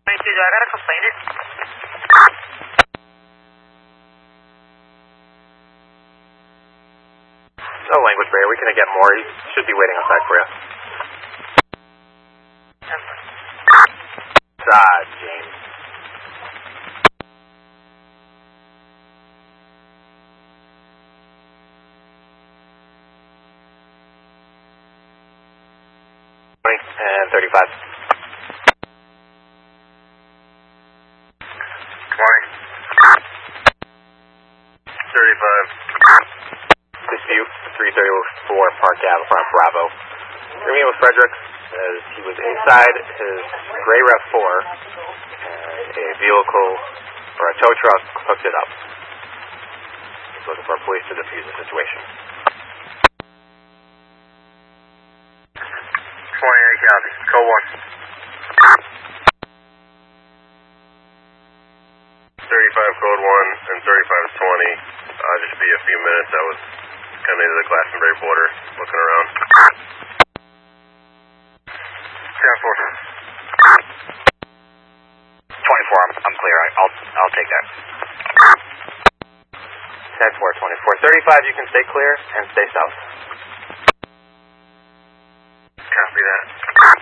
I got a complainant. No language barrier. We can get more. He should be waiting outside for you. James. And 35. Good morning. 35. Dispute 334 Park Ave, front Bravo. You're meeting with Frederick as he was inside his gray RAV4 and a vehicle or a tow truck hooked it up. He's looking for police to defuse the situation. 28 copy. Code 1. 35 code 1 and 35 is 20. Just be a few minutes. I was coming into the Glastonbury border, looking around. 24, I'm clear. I'll take that. 10-4, 24. 35, you can stay clear and stay south. Copy that.